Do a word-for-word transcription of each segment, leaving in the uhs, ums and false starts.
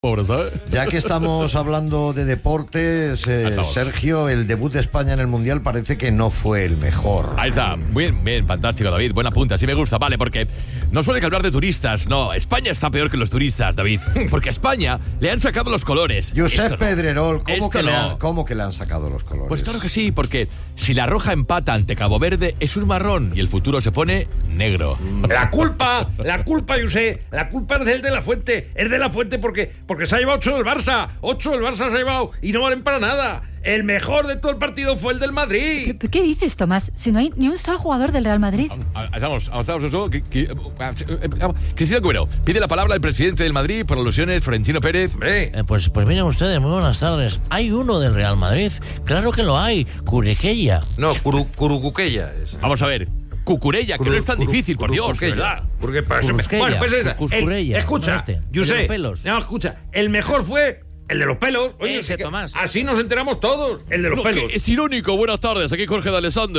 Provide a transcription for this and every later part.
Pobre, ¿sabes? Ya que estamos hablando de deportes, eh, Sergio, el debut de España en el Mundial parece que no fue el mejor. Ahí está, bien, bien, fantástico, David, buena punta, sí me gusta, vale, porque no suele que hablar de turistas, no, España está peor que los turistas, David, porque a España le han sacado los colores. Josep no. Pedrerol, ¿cómo que, no. le han, ¿cómo que le han sacado los colores? Pues claro que sí, porque si la Roja empata ante Cabo Verde es un marrón y el futuro se pone negro. La culpa, la culpa, Josep, la culpa es del de la Fuente, es de la Fuente porque, porque se ha llevado ocho del Barça, ocho del Barça se ha llevado y no valen para nada. El mejor de todo el partido fue el del Madrid. ¿Qué, qué dices, Tomás? Si no hay ni un solo jugador del Real Madrid. Vamos, vamos, eso. Cristina Cubero, pide la palabra al presidente del Madrid por alusiones, Florentino Pérez. Eh, pues, pues miren ustedes, muy buenas tardes. ¿Hay uno del Real Madrid? Claro que lo hay, Curequella. No, Curu, Curucuquella. Es. Vamos a ver. Cucurella, que no es tan difícil, por Dios, ¿verdad? Porque para eso me... Bueno, pues esa, el, escucha, este, Josep, no, escucha, el mejor fue el de los pelos. Oye, ese, que, Tomás. Así nos enteramos todos, el de los no, pelos. Es irónico, buenas tardes, aquí Jorge de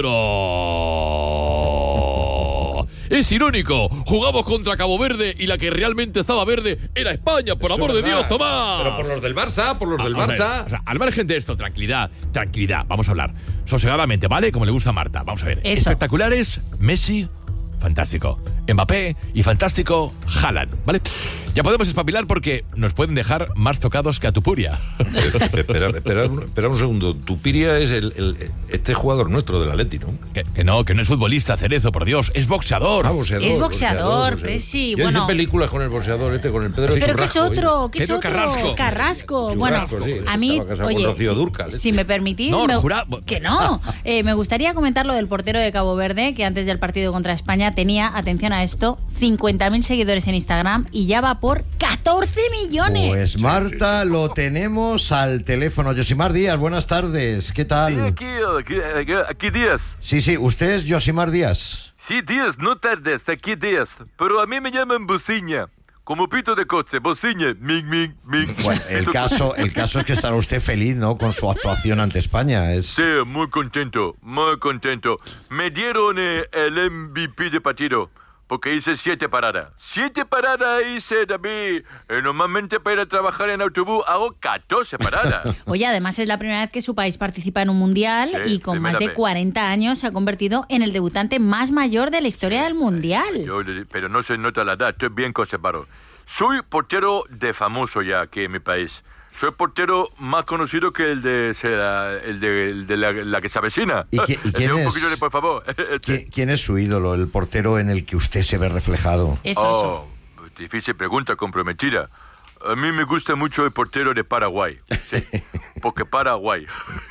Alessandro. Es irónico, jugamos contra Cabo Verde y la que realmente estaba verde era España, por Eso amor verdad. de Dios, Tomás. Pero por los del Barça, por los a, del a Barça. Ver, o sea, al margen de esto, tranquilidad, tranquilidad, vamos a hablar sosegadamente, ¿vale? Como le gusta a Marta, vamos a ver. Eso. Espectaculares, Messi, fantástico. Mbappé y fantástico Haaland, ¿vale? Ya podemos espabilar porque nos pueden dejar más tocados que a Tupuria. Espera, espera, espera un segundo. Tupiria es el, el, este jugador nuestro del Atleti, ¿no? Que, que no, que no es futbolista, Cerezo, por Dios, es boxeador. Ah, boxeador. Es boxeador, Presi, Yo bueno. hice películas con el boxeador este, con el Pedro Pero que es Churrasco, otro, oye. que es Pedro otro. Carrasco. Carrasco. Churrasco, Bueno, sí, a mí, estaba casado con oye, Rocío si, Dúrcal, ¿eh? si me permitís, No, me, jura- que no. Eh, me gustaría comentar lo del portero de Cabo Verde, que antes del partido contra España tenía, atención a esto, cincuenta mil seguidores en Instagram y ya va por catorce millones. Pues Marta, lo tenemos al teléfono. Yosimar Díaz, buenas tardes, ¿qué tal? Sí, aquí, aquí, aquí, aquí Díaz. Sí, sí, ¿usted es Yosimar Díaz? Sí, Díaz, no tardes, aquí Díaz. Pero a mí me llaman Bociña. Como pito de coche, Bociña. Ming, ming, ming. Bueno, el caso, el caso es que estará usted feliz, ¿no? Con su actuación ante España. Es... Sí, muy contento, muy contento. Me dieron eh, el M V P de partido. Porque hice siete paradas. Siete paradas hice, David. Eh, normalmente para ir a trabajar en autobús hago catorce paradas. Oye, además es la primera vez que su país participa en un mundial Sí, y con más de primera vez. cuarenta años se ha convertido en el debutante más mayor de la historia del mundial. Yo, pero no se nota la edad, estoy bien conservado. Soy portero de famoso ya aquí en mi país. Soy portero más conocido que el de, será, el de, el de la, la que se avecina. ¿Y, qui- y El de quién un es? poquillo de, por favor. ¿Qui- ¿Quién es su ídolo, el portero en el que usted se ve reflejado? Eso, Oh, difícil pregunta, comprometida. A mí me gusta mucho el portero de Paraguay. Sí, porque Paraguay.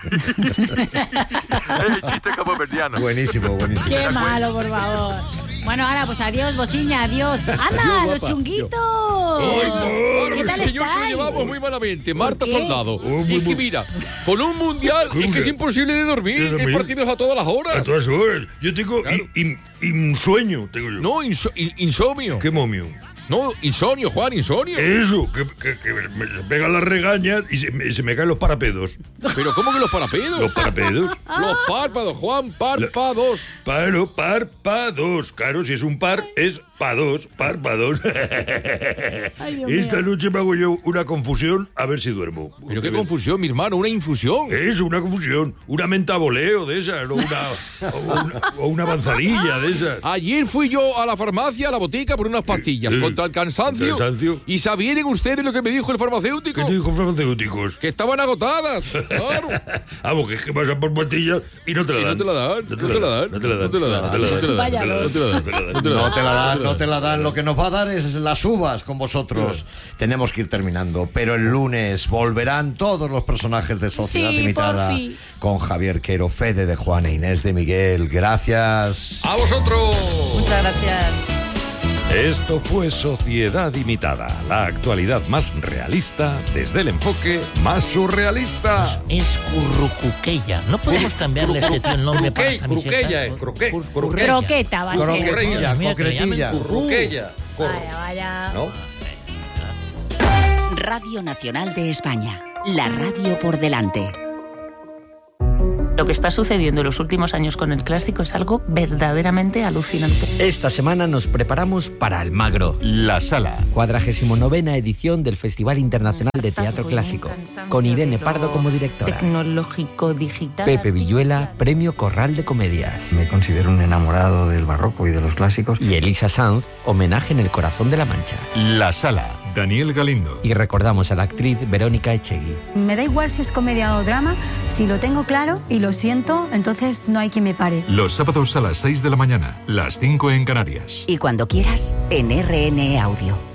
El chiste caboverdiano. Buenísimo, buenísimo. Qué malo, por favor. Bueno, ahora, pues adiós, Bociña, adiós. ¡Anda, los chunguitos! ¿Qué tal Señor, que lo estáis? llevamos muy malamente. Marta qué? Soldado. Oh, y es que mira, con un mundial es que es imposible de dormir. De Hay dormir. partidos a todas las A horas. todas horas. Yo tengo Claro. in- in- insueño, tengo yo. No, inso- in- insomnio. ¿Qué momio? No, insomnio, Juan, insomnio. Eso, que, que, que me se pegan las regañas y se me, se me caen los parapedos. Pero ¿cómo que los parapedos? Los parapedos. Los párpados, Juan, párpados. Paro, párpados. Claro, si es un par, es pa' dos, párpados. Ay, Dios Esta mío. noche me hago yo una confusión a ver si duermo. Pero qué Porque- confusión, mi hermano, una infusión. Eso, una confusión. Una mentaboleo de esas, o una, o una, o una avanzadilla de esas. Ayer fui yo a la farmacia, a la botica, por unas pastillas Sí. contra el cansancio. Cansancio. ¿Y sabían ustedes lo que me dijo el farmacéutico? ¿Qué te dijo farmacéuticos? Que estaban agotadas. Claro. Vamos, que es que pasan por pastillas y no te la Y dan. no te la dan, No te la dan. no te la dan, no te la dan, No te la dan. no te la dan, Vaya no te la dan. dos. No te la dan. No te la dan. No te la dan, no te la dan. Lo que nos va a dar es las uvas con vosotros. Tenemos que ir terminando. Pero el lunes volverán todos los personajes de Sociedad Sí, Limitada porfi. con Javier Quero, Fede de Juan e Inés de Miguel. Gracias. ¡A vosotros! Muchas gracias. Esto fue Sociedad Limitada, la actualidad más realista desde el enfoque más surrealista. Es Currucuquella. No podemos cambiarle a este tío el nombre para Cruquella, camiseta. Cruquella, eh, cruque- Cur- cruquella. Croqueta va a ser. Croquetilla, Dios mío, que le llamen croquetilla. curru. Curruquella. Vaya, vaya. ¿No? Radio Nacional de España. La radio por delante. Lo que está sucediendo en los últimos años con el clásico es algo verdaderamente alucinante. Esta semana nos preparamos para Almagro. La Sala. cuadragésimo novena edición del Festival Internacional de Teatro Clásico. Con Irene Pardo como directora. Tecnológico, digital. Pepe Villuela, Premio Corral de Comedias. Me considero un enamorado del barroco y de los clásicos. Y Elisa Sanz, homenaje en el corazón de la Mancha. La Sala. Daniel Galindo. Y recordamos a la actriz Verónica Echegui. Me da igual si es comedia o drama, si lo tengo claro y lo siento, entonces no hay quien me pare. Los sábados a las seis de la mañana, las cinco en Canarias. Y cuando quieras, en R N E Audio.